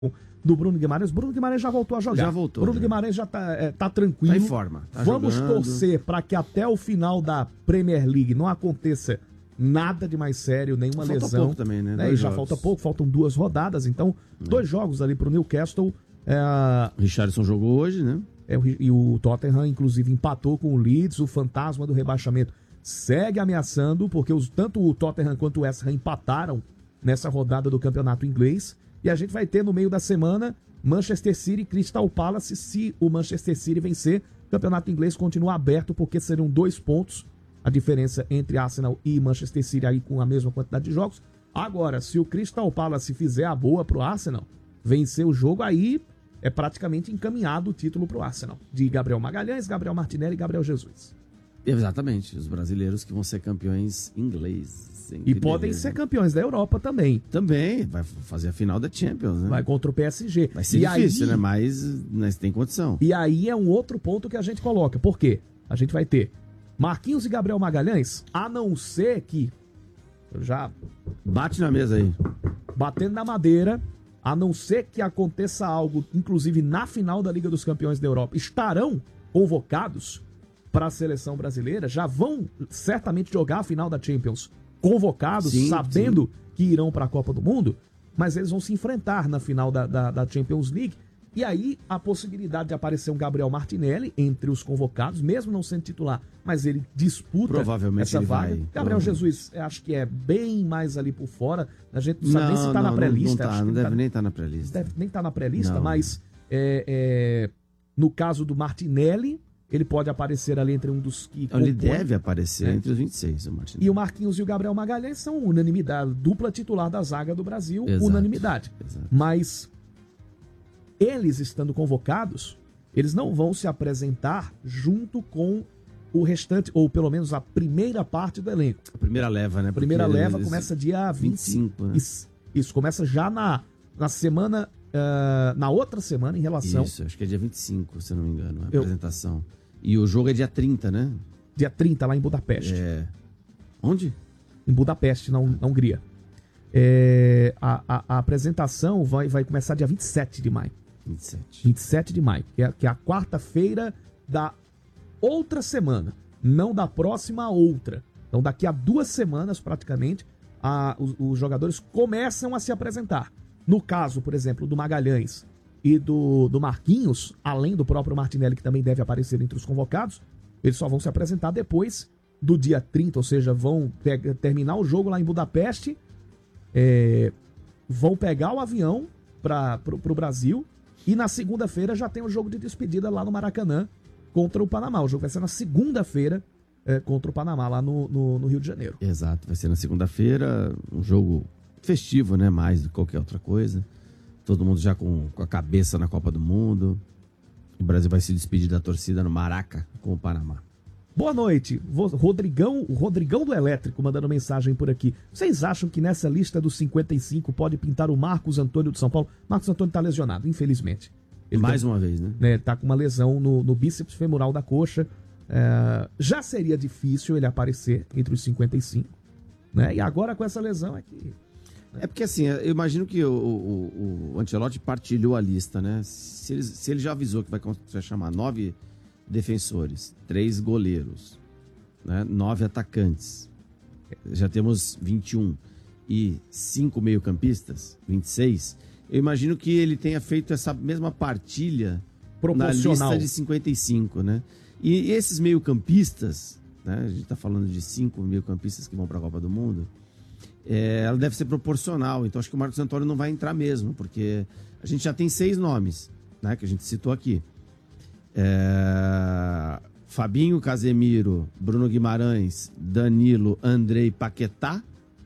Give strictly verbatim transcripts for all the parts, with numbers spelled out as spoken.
do Bruno Guimarães. Bruno Guimarães já voltou a jogar. Já voltou. Bruno já. Guimarães já tá, é, tá tranquilo. Tá em forma. Tá Vamos jogando. torcer para que até o final da Premier League não aconteça nada de mais sério, nenhuma falta lesão. pouco também, né? né? Dois Já jogos. falta pouco, faltam duas rodadas. Então, é. dois jogos ali pro Newcastle. É, o Richarlison jogou hoje, né? É, e o Tottenham, inclusive, empatou com o Leeds. O fantasma do rebaixamento segue ameaçando, porque os, tanto o Tottenham quanto o West Ham empataram nessa rodada do campeonato inglês. E a gente vai ter no meio da semana Manchester City e Crystal Palace. Se o Manchester City vencer, o campeonato inglês continua aberto, porque seriam dois pontos a diferença entre Arsenal e Manchester City aí com a mesma quantidade de jogos. Agora, se o Crystal Palace fizer a boa pro Arsenal, vencer o jogo, aí é praticamente encaminhado o título pro Arsenal. De Gabriel Magalhães, Gabriel Martinelli e Gabriel Jesus. Exatamente, os brasileiros que vão ser campeões ingleses. E podem ser campeões da Europa também. Também, vai fazer a final da Champions, né? Vai contra o P S G. Vai ser e difícil, aí, né? Mas, mas tem condição. E aí é um outro ponto que a gente coloca. Por quê? A gente vai ter Marquinhos e Gabriel Magalhães, a não ser que... Eu já... Bate na mesa aí. Batendo na madeira, a não ser que aconteça algo, inclusive na final da Liga dos Campeões da Europa, estarão convocados para a seleção brasileira, já vão certamente jogar a final da Champions convocados, sim, sabendo sim. que irão para a Copa do Mundo, mas eles vão se enfrentar na final da, da, da Champions League. E aí a possibilidade de aparecer um Gabriel Martinelli entre os convocados, mesmo não sendo titular, mas ele disputa provavelmente essa ele vaga. vai. Gabriel Jesus, eu acho que é bem mais ali por fora. A gente não sabe nem se está na pré-lista. Não, não, tá, não deve tá, nem estar tá na pré-lista. Deve nem estar tá na pré-lista, mas é, é, no caso do Martinelli, ele pode aparecer ali entre um dos que... Então, ele deve aparecer é. entre os vinte e seis, o Martinelli. E o Marquinhos e o Gabriel Magalhães são unanimidade, dupla titular da zaga do Brasil, exato, unanimidade. Exato. Mas eles estando convocados, eles não vão se apresentar junto com o restante, ou pelo menos a primeira parte do elenco. A primeira leva, né? A primeira Porque leva eles... começa dia vinte, vinte e cinco, né? Isso, isso começa já na, na semana, uh, na outra semana em relação... Isso, acho que é dia vinte e cinco, se não me engano, a Eu... apresentação. E o jogo é dia trinta, né? Dia trinta, lá em Budapeste. É. Onde? Em Budapeste, na, na Hungria. É, a, a, a apresentação vai, vai começar dia vinte e sete de maio. vinte e sete. vinte e sete de maio, que é, que é a quarta-feira da outra semana. Não da próxima a outra. Então, daqui a duas semanas, praticamente, a, os, os jogadores começam a se apresentar. No caso, por exemplo, do Magalhães e do, do Marquinhos, além do próprio Martinelli, que também deve aparecer entre os convocados, eles só vão se apresentar depois do dia trinta, ou seja, vão pegar, terminar o jogo lá em Budapeste, é, vão pegar o avião para o Brasil, e na segunda-feira já tem o jogo de despedida lá no Maracanã contra o Panamá. O jogo vai ser na segunda-feira é, contra o Panamá, lá no, no, no Rio de Janeiro. Exato, vai ser na segunda-feira, um jogo festivo, né? Mais do que qualquer outra coisa. Todo mundo já com, com a cabeça na Copa do Mundo. O Brasil vai se despedir da torcida no Maraca com o Panamá. Boa noite. Rodrigão, o Rodrigão do Elétrico mandando mensagem por aqui. Vocês acham que nessa lista dos cinquenta e cinco pode pintar o Marcos Antônio de São Paulo? Marcos Antônio tá lesionado, infelizmente. Ele Mais tá, uma vez, né? né? Tá com uma lesão no, no bíceps femoral da coxa. É, já seria difícil ele aparecer entre os cinquenta e cinco. Né? E agora com essa lesão é que... É porque assim, eu imagino que o, o, o Ancelotti partilhou a lista, né? Se ele, se ele já avisou que vai, vai chamar nove defensores, três goleiros, né? Nove atacantes, já temos vinte e um, e cinco meio-campistas, vinte e seis, eu imagino que ele tenha feito essa mesma partilha na lista de cinquenta e cinco, né? E esses meio-campistas, né? A gente tá falando de cinco meio-campistas que vão para a Copa do Mundo. É, ela deve ser proporcional, então acho que o Marcos Antônio não vai entrar mesmo, porque a gente já tem seis nomes, né, que a gente citou aqui. É, Fabinho, Casemiro, Bruno Guimarães, Danilo, Andrei, Paquetá.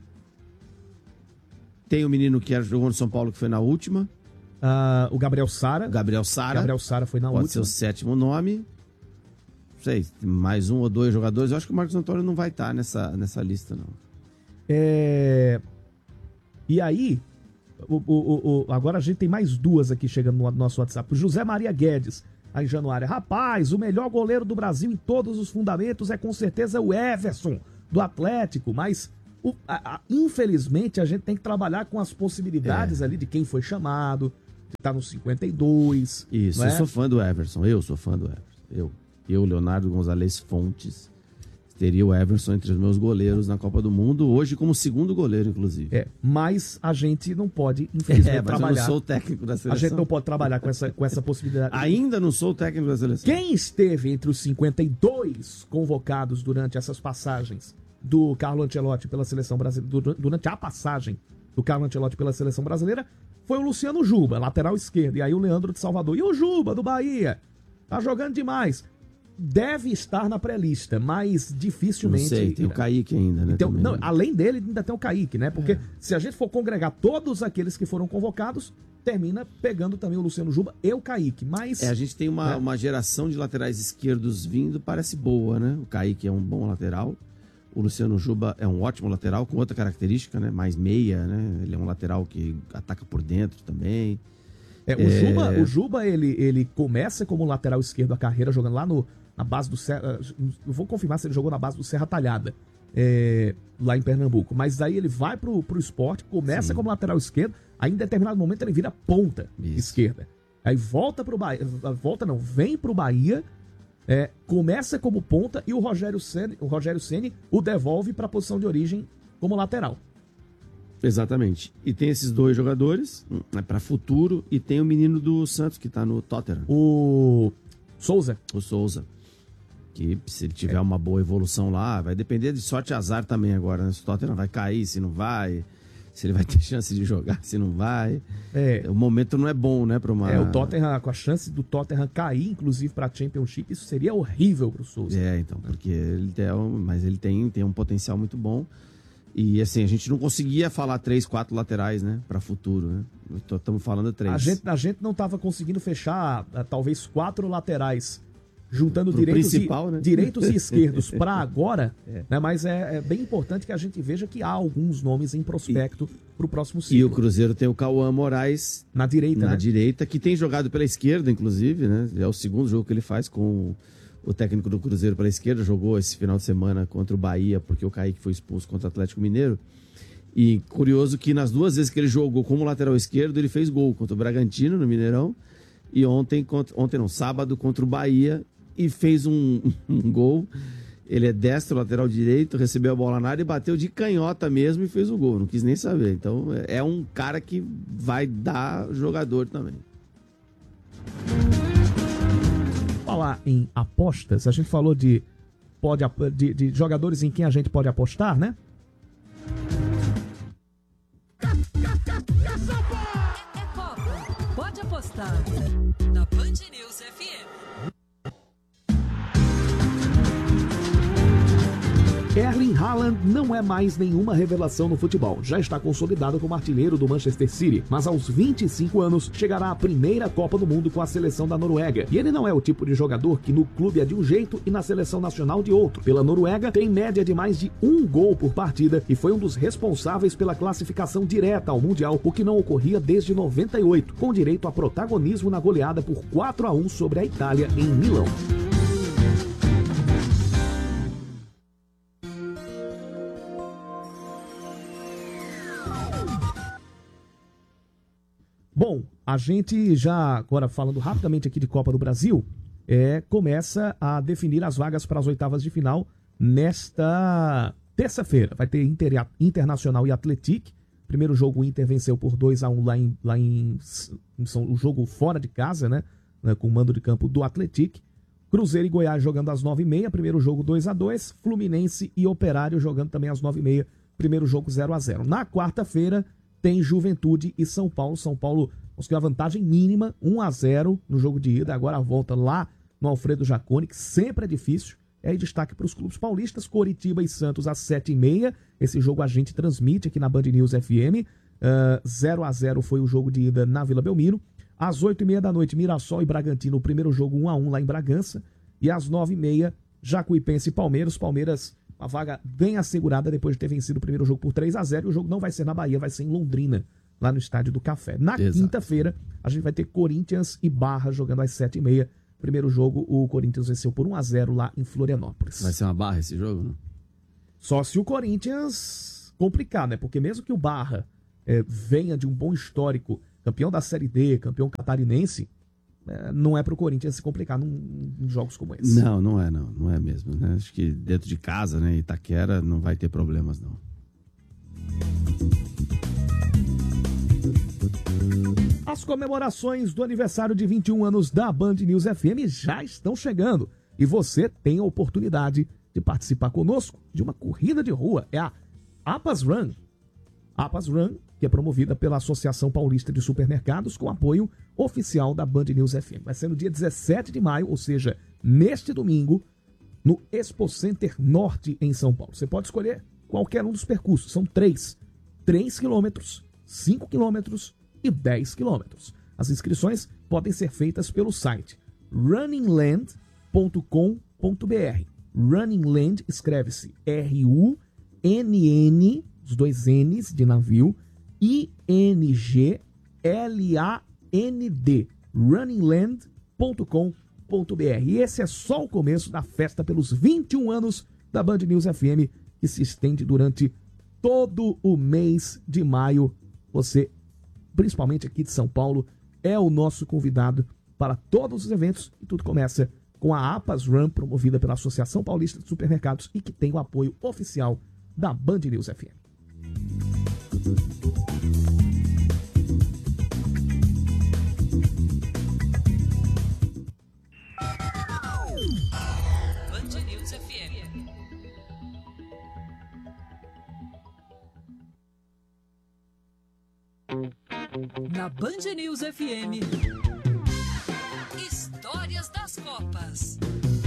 Tem o menino que jogou no São Paulo, que foi na última. Uh, o Gabriel Sara. Gabriel Sara. Gabriel Sara foi na Pode última. ser o sétimo nome. Não sei, mais um ou dois jogadores. Eu acho que o Marcos Antônio não vai estar nessa, nessa lista, não. É... E aí, o, o, o, agora a gente tem mais duas aqui chegando no nosso WhatsApp. O José Maria Guedes, aí em Januário. Rapaz, o melhor goleiro do Brasil em todos os fundamentos é com certeza o Everson, do Atlético. Mas, o, a, a, infelizmente, a gente tem que trabalhar com as possibilidades é. ali de quem foi chamado, se tá no cinquenta e dois. Isso, não é? eu sou fã do Everson, eu sou fã do Everson. Eu, eu Leonardo Gonzalez Fontes, teria o Everson entre os meus goleiros na Copa do Mundo, hoje como segundo goleiro, inclusive. É, mas a gente não pode, infelizmente, é, mas trabalhar. eu não sou o técnico da seleção. A gente não pode trabalhar com essa, com essa possibilidade. Ainda não sou o técnico da seleção. Quem esteve entre os cinquenta e dois convocados durante essas passagens do Carlo Ancelotti pela seleção brasileira, durante a passagem do Carlo Ancelotti pela seleção brasileira, foi o Luciano Juba, lateral esquerdo, e aí o Leandro de Salvador. E o Juba, do Bahia? Tá jogando demais. Deve estar na pré-lista, mas dificilmente... Não sei, tem o Kaique ainda, né? Então, também. não, além dele, ainda tem o Kaique, né? Porque é. se a gente for congregar todos aqueles que foram convocados, termina pegando também o Luciano Juba e o Kaique, mas... É, a gente tem uma, é. uma geração de laterais esquerdos vindo, parece boa, né? O Kaique é um bom lateral, o Luciano Juba é um ótimo lateral, com outra característica, né? Mais meia, né? Ele é um lateral que ataca por dentro também. É, o, é... Juba, o Juba, ele, ele começa como lateral esquerdo a carreira, jogando lá no... na base do Serra, eu vou confirmar se ele jogou na base do Serra Talhada, é, lá em Pernambuco, mas aí ele vai pro, pro esporte, começa Sim. como lateral esquerdo, aí em determinado momento ele vira ponta Isso. esquerda, aí volta pro Bahia, volta não, vem pro Bahia, é, começa como ponta e o Rogério Ceni, o Rogério Ceni o devolve pra posição de origem como lateral. Exatamente. E tem esses dois jogadores, é para futuro, e tem o menino do Santos que tá no Tottenham. O Souza. O Souza. Que se ele tiver é. uma boa evolução lá, vai depender de sorte e azar também agora, né? Se o Tottenham vai cair, se não vai, se ele vai ter chance de jogar, se não vai. É. O momento não é bom, né? Pra uma... É, o Tottenham, com a chance do Tottenham cair, inclusive pra Championship, isso seria horrível pro Souza. É, então, porque ele tem, mas ele tem, tem um potencial muito bom. E assim, a gente não conseguia falar três, quatro laterais, né? Para futuro, né? Estamos falando três. A gente, a gente não estava conseguindo fechar talvez quatro laterais, juntando Pro direitos e, né? direitos e esquerdos para agora, é. né? Mas é, é bem importante que a gente veja que há alguns nomes em prospecto para o próximo ciclo. E o Cruzeiro tem o Cauã Moraes na direita, na né? direita, que tem jogado pela esquerda, inclusive, né? É o segundo jogo que ele faz com o técnico do Cruzeiro pela esquerda, jogou esse final de semana contra o Bahia, porque o Kaique foi expulso contra o Atlético Mineiro. E curioso que nas duas vezes que ele jogou como lateral esquerdo, ele fez gol contra o Bragantino, no Mineirão, e ontem, contra, ontem não, sábado, contra o Bahia, e fez um, um gol. Ele é destro, lateral direito, recebeu a bola na área e bateu de canhota mesmo e fez o gol. Não quis nem saber. Então é um cara que vai dar jogador também. Falar em apostas, a gente falou de, pode, de, de jogadores em quem a gente pode apostar, né? É Copa, pode apostar na Band News F M. Erling Haaland não é mais nenhuma revelação no futebol. Já está consolidado como artilheiro do Manchester City, mas aos vinte e cinco anos chegará a primeira Copa do Mundo com a seleção da Noruega. E ele não é o tipo de jogador que no clube é de um jeito e na seleção nacional de outro. Pela Noruega, tem média de mais de um gol por partida e foi um dos responsáveis pela classificação direta ao Mundial, o que não ocorria desde noventa e oito, com direito a protagonismo na goleada por quatro a um sobre a Itália em Milão. Bom, a gente já, agora falando rapidamente aqui de Copa do Brasil, é, começa a definir as vagas para as oitavas de final nesta terça-feira. Vai ter Inter, Internacional e Atlético. Primeiro jogo o Inter venceu por dois a um lá em, lá em um jogo fora de casa, né, com o mando de campo do Atlético. Cruzeiro e Goiás jogando às nove e meia, primeiro jogo dois a dois. Fluminense e Operário jogando também às nove e meia, primeiro jogo zero a zero. Na quarta-feira tem Juventude e São Paulo. São Paulo conseguiu a vantagem mínima, um a zero no jogo de ida. Agora a volta lá no Alfredo Jaconi, que sempre é difícil. E aí destaque para os clubes paulistas, Coritiba e Santos às sete e meia. Esse jogo a gente transmite aqui na Band News F M. Uh, zero a zero foi o jogo de ida na Vila Belmiro. Às oito e meia da noite, Mirassol e Bragantino, o primeiro jogo um a um lá em Bragança. E às nove e meia, Jacuipense e Palmeiras. Palmeiras, uma vaga bem assegurada depois de ter vencido o primeiro jogo por três a zero. E o jogo não vai ser na Bahia, vai ser em Londrina, lá no Estádio do Café. Na Exato. Quinta-feira, a gente vai ter Corinthians e Barra jogando às sete e meia. Primeiro jogo, o Corinthians venceu por um a zero lá em Florianópolis. Vai ser uma Barra esse jogo, não? Só se o Corinthians complicar, né? Porque mesmo que o Barra é, venha de um bom histórico campeão da Série D, campeão catarinense, é, não é pro Corinthians se complicar num, em jogos como esse. Não, não é não, não é mesmo, né? Acho que dentro de casa, né, Itaquera não vai ter problemas não. As comemorações do aniversário de vinte e um anos da Band News F M já estão chegando e você tem a oportunidade de participar conosco de uma corrida de rua. É a Apas Run. Apas Run, que é promovida pela Associação Paulista de Supermercados com apoio oficial da Band News F M. Vai ser no dia dezessete de maio, ou seja, neste domingo, no Expo Center Norte, em São Paulo. Você pode escolher qualquer um dos percursos. São três. três quilômetros, cinco quilômetros e dez quilômetros. As inscrições podem ser feitas pelo site running land ponto com ponto b r. Running Land escreve-se R U N N, os dois N's de navio, I N G L A N D. running land ponto com ponto b r. E esse é só o começo da festa pelos vinte e um anos da Band News F M, que se estende durante todo o mês de maio. Você, principalmente aqui de São Paulo, é o nosso convidado para todos os eventos e tudo começa com a Apas Run, promovida pela Associação Paulista de Supermercados e que tem o apoio oficial da Band News F M. Band News F M. Na Band News F M, Histórias das Copas.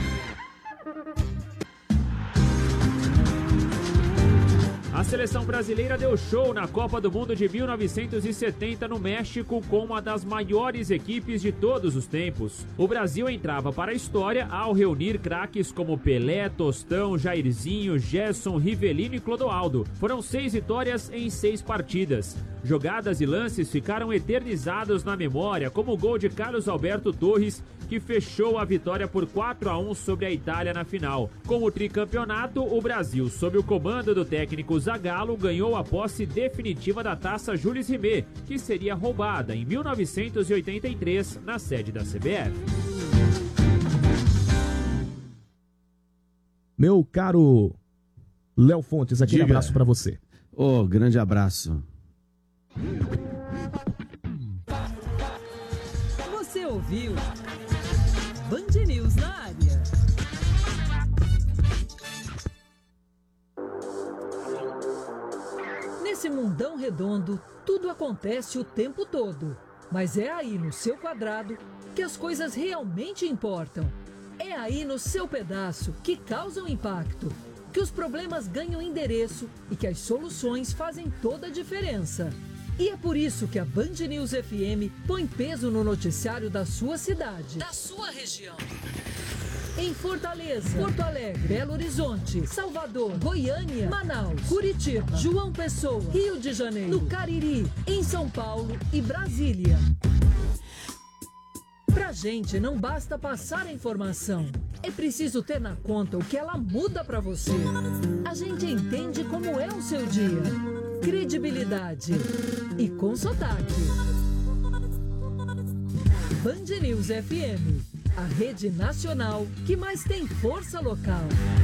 A seleção brasileira deu show na Copa do Mundo de mil novecentos e setenta no México com uma das maiores equipes de todos os tempos. O Brasil entrava para a história ao reunir craques como Pelé, Tostão, Jairzinho, Gerson, Rivelino e Clodoaldo. Foram seis vitórias em seis partidas. Jogadas e lances ficaram eternizados na memória, como o gol de Carlos Alberto Torres, que fechou a vitória por quatro a um sobre a Itália na final. Com o tricampeonato, o Brasil, sob o comando do técnico Zagallo, ganhou a posse definitiva da taça Jules Rimet, que seria roubada em mil novecentos e oitenta e três na sede da C B F. Meu caro Léo Fontes, aquele Diga. abraço para você. Ô, oh, grande abraço. Você ouviu Band News na área. Nesse mundão redondo, tudo acontece o tempo todo. Mas é aí no seu quadrado que as coisas realmente importam. É aí no seu pedaço que causam impacto, que os problemas ganham endereço e que as soluções fazem toda a diferença. E é por isso que a Band News F M põe peso no noticiário da sua cidade, da sua região. Em Fortaleza, Porto Alegre, Belo Horizonte, Salvador, Goiânia, Manaus, Curitiba, João Pessoa, Rio de Janeiro, no Cariri, em São Paulo e Brasília. Pra gente não basta passar a informação, é preciso ter na conta o que ela muda pra você. A gente entende como é o seu dia. Credibilidade e com sotaque. Band News F M, a rede nacional que mais tem força local.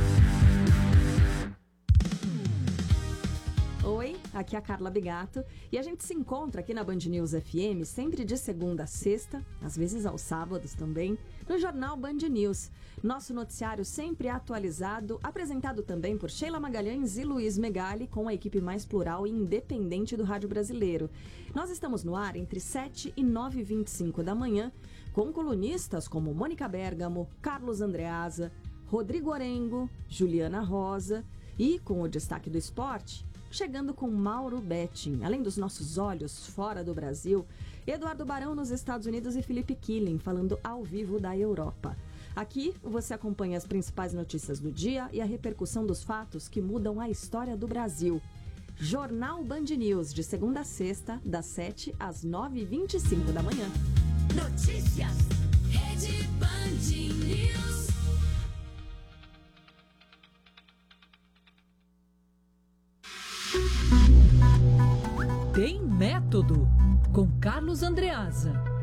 Oi, aqui é a Carla Bigato e a gente se encontra aqui na Band News F M sempre de segunda a sexta, às vezes aos sábados também, no jornal Band News. Nosso noticiário sempre atualizado, apresentado também por Sheila Magalhães e Luiz Megali, com a equipe mais plural e independente do rádio brasileiro. Nós estamos no ar entre sete e nove e vinte e cinco da manhã, com colunistas como Mônica Bergamo, Carlos Andreasa, Rodrigo Orengo, Juliana Rosa e, com o destaque do esporte, chegando com Mauro Betting. Além dos nossos olhos fora do Brasil, Eduardo Barão nos Estados Unidos e Felipe Killing falando ao vivo da Europa. Aqui você acompanha as principais notícias do dia e a repercussão dos fatos que mudam a história do Brasil. Jornal Band News, de segunda a sexta, das sete às nove e vinte e cinco da manhã. Notícias, Rede Band News. Tem método. com Carlos Andreasa.